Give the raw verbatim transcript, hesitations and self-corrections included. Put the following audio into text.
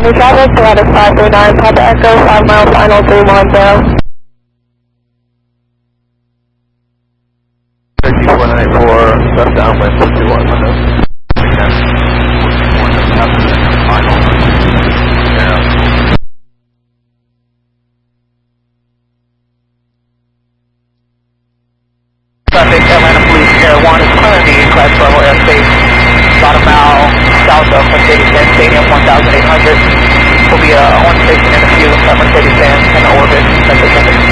We travel to Lattice five three nine, Papa Echo, five mile final three one zero. thirty four nine four, left downwind, two one window. Traffic, Atlanta Police Air one is currently class level airspace, about a mile south of Mercedes-Benz Stadium, one thousand eight hundred. Will be uh, on station in a few, uh, Mercedes-Benz in orbit,